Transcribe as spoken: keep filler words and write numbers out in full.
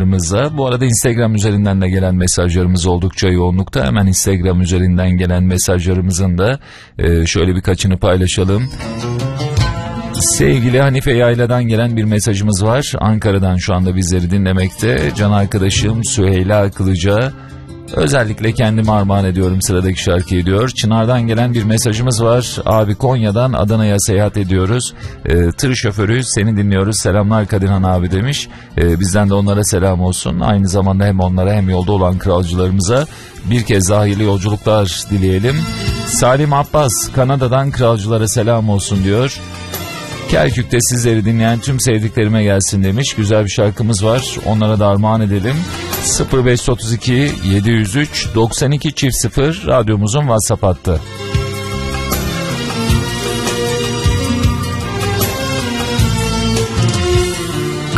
mesajlarımızla. Bu arada Instagram üzerinden de gelen mesajlarımız oldukça yoğunlukta. Hemen Instagram üzerinden gelen mesajlarımızın da e, şöyle birkaçını paylaşalım. Sevgili Hanife Yayla'dan gelen bir mesajımız var. Ankara'dan şu anda bizleri dinlemekte. Can arkadaşım Süheyla Kılıca, özellikle kendime armağan ediyorum sıradaki şarkıyı diyor. Çınar'dan gelen bir mesajımız var. Abi Konya'dan Adana'ya seyahat ediyoruz. E, tır şoförü seni dinliyoruz. Selamlar Kadirhan abi demiş. E, bizden de onlara selam olsun. Aynı zamanda hem onlara hem yolda olan kralcılarımıza bir kez daha hayırlı yolculuklar dileyelim. Salim Abbas Kanada'dan kralcılara selam olsun diyor. Kerkük'te sizleri dinleyen tüm sevdiklerime gelsin demiş. Güzel bir şarkımız var. Onlara da armağan edelim. sıfır beş otuz iki yedi yüz üç doksan iki çift sıfır radyomuzun WhatsApp hattı.